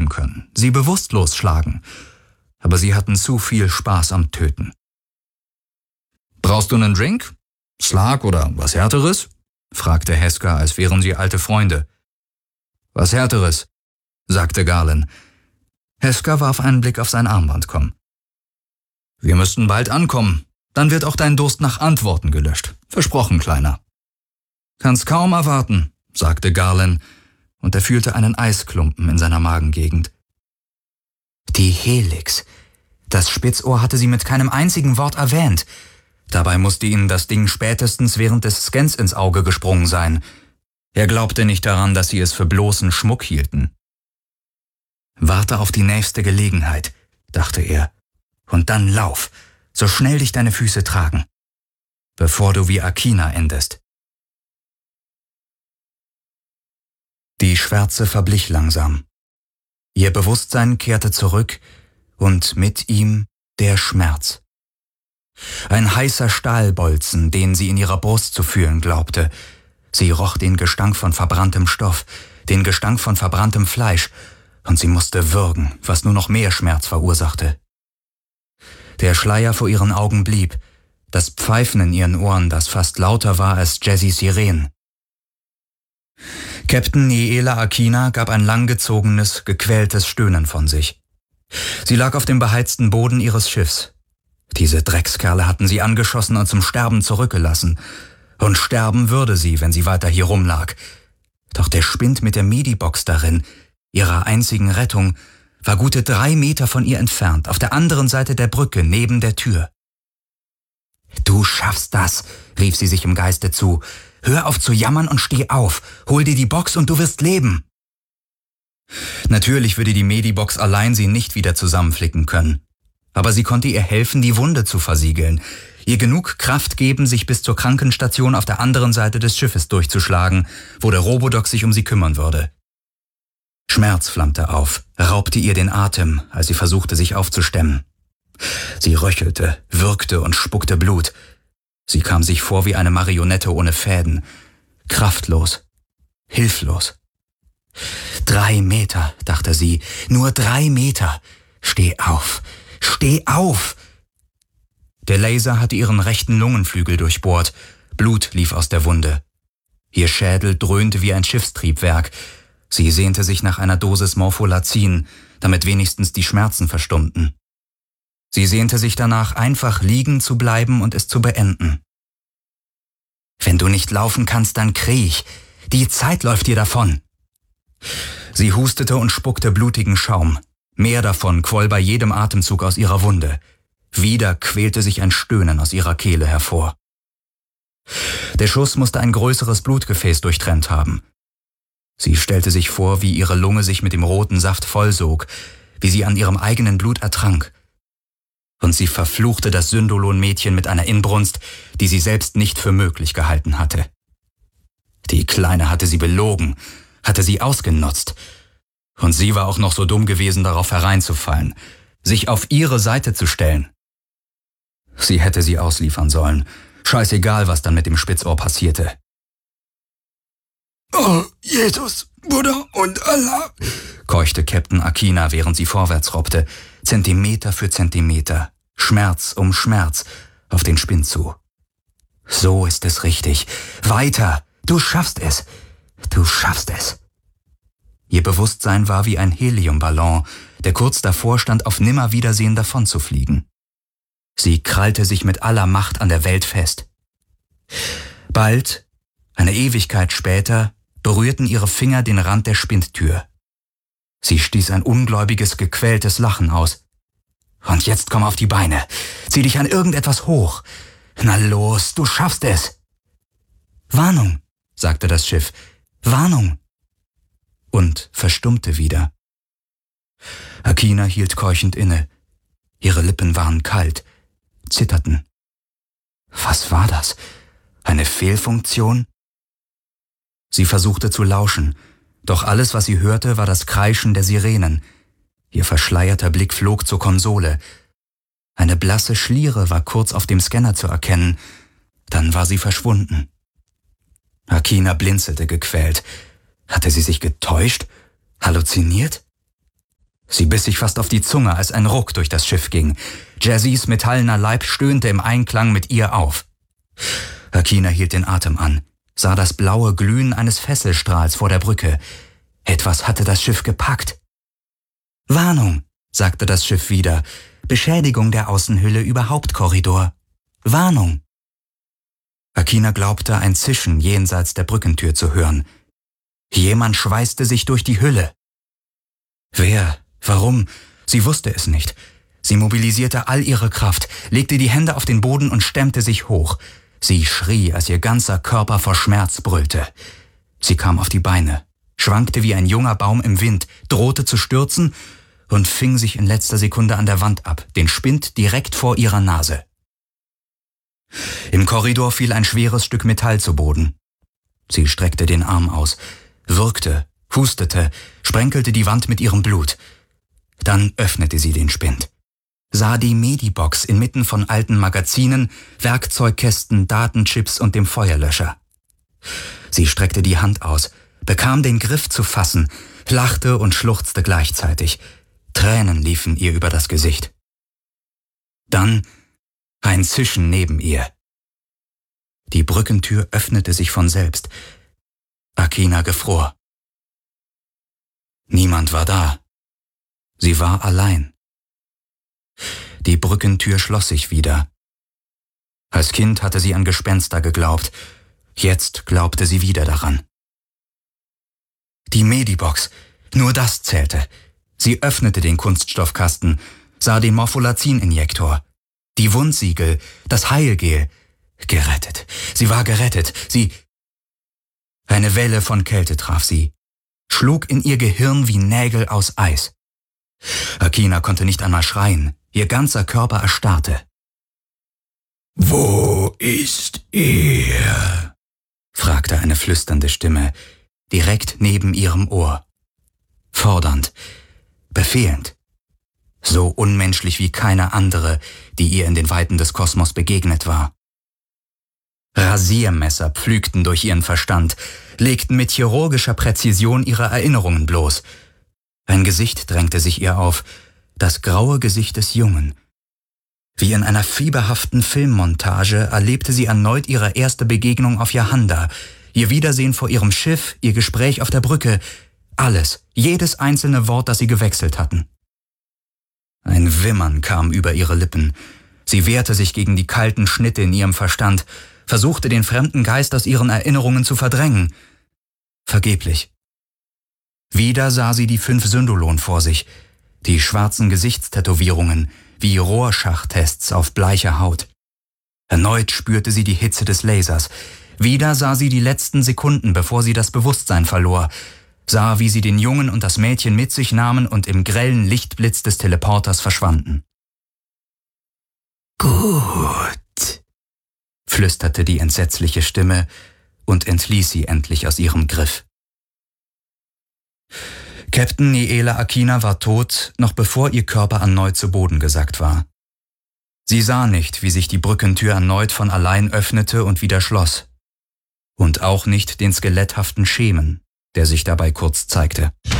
töten können, sie bewusstlos schlagen. Aber sie hatten zu viel Spaß am Töten. »Brauchst du einen Drink? Slag oder was Härteres?« fragte Heska, als wären sie alte Freunde. »Was Härteres«, sagte Garland. Heska warf einen Blick auf sein Armband. »Wir müssten bald ankommen. Dann wird auch dein Durst nach Antworten gelöscht. Versprochen, Kleiner.« »Kann's kaum erwarten«, sagte Garland, und er fühlte einen Eisklumpen in seiner Magengegend. Die Helix. Das Spitzohr hatte sie mit keinem einzigen Wort erwähnt. Dabei musste ihnen das Ding spätestens während des Scans ins Auge gesprungen sein. Er glaubte nicht daran, dass sie es für bloßen Schmuck hielten. »Warte auf die nächste Gelegenheit«, dachte er, »und dann lauf, so schnell dich deine Füße tragen, bevor du wie Akina endest.« Die Schwärze verblich langsam. Ihr Bewusstsein kehrte zurück und mit ihm der Schmerz. Ein heißer Stahlbolzen, den sie in ihrer Brust zu fühlen glaubte. Sie roch den Gestank von verbranntem Stoff, den Gestank von verbranntem Fleisch, und sie musste würgen, was nur noch mehr Schmerz verursachte. Der Schleier vor ihren Augen blieb, das Pfeifen in ihren Ohren, das fast lauter war als Jessys Sirenen. Captain Niela Akina gab ein langgezogenes, gequältes Stöhnen von sich. Sie lag auf dem beheizten Boden ihres Schiffs. Diese Dreckskerle hatten sie angeschossen und zum Sterben zurückgelassen. Und sterben würde sie, wenn sie weiter hier rumlag. Doch der Spind mit der Medi-Box darin, ihrer einzigen Rettung, war gute 3 Meter von ihr entfernt, auf der anderen Seite der Brücke, neben der Tür. »Du schaffst das«, rief sie sich im Geiste zu. »Hör auf zu jammern und steh auf. Hol dir die Box und du wirst leben.« Natürlich würde die Medi-Box allein sie nicht wieder zusammenflicken können. Aber sie konnte ihr helfen, die Wunde zu versiegeln, ihr genug Kraft geben, sich bis zur Krankenstation auf der anderen Seite des Schiffes durchzuschlagen, wo der Robodoc sich um sie kümmern würde. Schmerz flammte auf, raubte ihr den Atem, als sie versuchte, sich aufzustemmen. Sie röchelte, würgte und spuckte Blut. Sie kam sich vor wie eine Marionette ohne Fäden, kraftlos, hilflos. 3 Meter, dachte sie, nur 3 Meter. Steh auf, steh auf! Der Laser hatte ihren rechten Lungenflügel durchbohrt, Blut lief aus der Wunde. Ihr Schädel dröhnte wie ein Schiffstriebwerk. Sie sehnte sich nach einer Dosis Morpholazin, damit wenigstens die Schmerzen verstummten. Sie sehnte sich danach, einfach liegen zu bleiben und es zu beenden. »Wenn du nicht laufen kannst, dann kriech. Die Zeit läuft dir davon.« Sie hustete und spuckte blutigen Schaum. Mehr davon quoll bei jedem Atemzug aus ihrer Wunde. Wieder quälte sich ein Stöhnen aus ihrer Kehle hervor. Der Schuss musste ein größeres Blutgefäß durchtrennt haben. Sie stellte sich vor, wie ihre Lunge sich mit dem roten Saft vollsog, wie sie an ihrem eigenen Blut ertrank. Und sie verfluchte das Syndolon-Mädchen mit einer Inbrunst, die sie selbst nicht für möglich gehalten hatte. Die Kleine hatte sie belogen, hatte sie ausgenutzt. Und sie war auch noch so dumm gewesen, darauf hereinzufallen, sich auf ihre Seite zu stellen. Sie hätte sie ausliefern sollen. Scheißegal, was dann mit dem Spitzohr passierte. »Oh, Jesus, Buddha und Allah«, keuchte Captain Akina, während sie vorwärts robbte, Zentimeter für Zentimeter, Schmerz um Schmerz, auf den Spind zu. »So ist es richtig. Weiter! Du schaffst es! Du schaffst es!« Ihr Bewusstsein war wie ein Heliumballon, der kurz davor stand, auf Nimmerwiedersehen davonzufliegen. Sie krallte sich mit aller Macht an der Welt fest. Bald, eine Ewigkeit später, berührten ihre Finger den Rand der Spindtür. Sie stieß ein ungläubiges, gequältes Lachen aus. »Und jetzt komm auf die Beine. Zieh dich an irgendetwas hoch. Na los, du schaffst es!« »Warnung«, sagte das Schiff. »Warnung!« Und verstummte wieder. Akina hielt keuchend inne. Ihre Lippen waren kalt, zitterten. Was war das? Eine Fehlfunktion? Sie versuchte zu lauschen, doch alles, was sie hörte, war das Kreischen der Sirenen. Ihr verschleierter Blick flog zur Konsole. Eine blasse Schliere war kurz auf dem Scanner zu erkennen, dann war sie verschwunden. Akina blinzelte gequält. Hatte sie sich getäuscht? Halluziniert? Sie biss sich fast auf die Zunge, als ein Ruck durch das Schiff ging. Jazzys metallener Leib stöhnte im Einklang mit ihr auf. Akina hielt den Atem an, sah das blaue Glühen eines Fesselstrahls vor der Brücke. Etwas hatte das Schiff gepackt. »Warnung«, sagte das Schiff wieder. »Beschädigung der Außenhülle über Hauptkorridor. Warnung.« Akina glaubte, ein Zischen jenseits der Brückentür zu hören. Jemand schweißte sich durch die Hülle. Wer? Warum? Sie wusste es nicht. Sie mobilisierte all ihre Kraft, legte die Hände auf den Boden und stemmte sich hoch. Sie schrie, als ihr ganzer Körper vor Schmerz brüllte. Sie kam auf die Beine, schwankte wie ein junger Baum im Wind, drohte zu stürzen und fing sich in letzter Sekunde an der Wand ab, den Spind direkt vor ihrer Nase. Im Korridor fiel ein schweres Stück Metall zu Boden. Sie streckte den Arm aus, würgte, hustete, sprenkelte die Wand mit ihrem Blut. Dann öffnete sie den Spind, sah die Medibox inmitten von alten Magazinen, Werkzeugkästen, Datenchips und dem Feuerlöscher. Sie streckte die Hand aus, bekam den Griff zu fassen, lachte und schluchzte gleichzeitig. Tränen liefen ihr über das Gesicht. Dann ein Zischen neben ihr. Die Brückentür öffnete sich von selbst. Akina gefror. Niemand war da. Sie war allein. Die Brückentür schloss sich wieder. Als Kind hatte sie an Gespenster geglaubt. Jetzt glaubte sie wieder daran. Die Medibox, nur das zählte. Sie öffnete den Kunststoffkasten, sah den Morpholazin-Injektor, die Wundsiegel, das Heilgel. Gerettet. Sie war gerettet. Eine Welle von Kälte traf sie, schlug in ihr Gehirn wie Nägel aus Eis. Akina konnte nicht einmal schreien. Ihr ganzer Körper erstarrte. »Wo ist er?« fragte eine flüsternde Stimme, direkt neben ihrem Ohr. Fordernd, befehlend. So unmenschlich wie keine andere, die ihr in den Weiten des Kosmos begegnet war. Rasiermesser pflügten durch ihren Verstand, legten mit chirurgischer Präzision ihre Erinnerungen bloß. Ein Gesicht drängte sich ihr auf, das graue Gesicht des Jungen. Wie in einer fieberhaften Filmmontage erlebte sie erneut ihre erste Begegnung auf Yahanda, ihr Wiedersehen vor ihrem Schiff, ihr Gespräch auf der Brücke, alles, jedes einzelne Wort, das sie gewechselt hatten. Ein Wimmern kam über ihre Lippen. Sie wehrte sich gegen die kalten Schnitte in ihrem Verstand, versuchte den fremden Geist aus ihren Erinnerungen zu verdrängen. Vergeblich. Wieder sah sie die 5 Syndolon vor sich, die schwarzen Gesichtstätowierungen, wie Rorschach-Tests auf bleicher Haut. Erneut spürte sie die Hitze des Lasers. Wieder sah sie die letzten Sekunden, bevor sie das Bewusstsein verlor, sah, wie sie den Jungen und das Mädchen mit sich nahmen und im grellen Lichtblitz des Teleporters verschwanden. »Gut«, flüsterte die entsetzliche Stimme und entließ sie endlich aus ihrem Griff. Captain Niela Akina war tot, noch bevor ihr Körper erneut zu Boden gesackt war. Sie sah nicht, wie sich die Brückentür erneut von allein öffnete und wieder schloss. Und auch nicht den skeletthaften Schemen, der sich dabei kurz zeigte.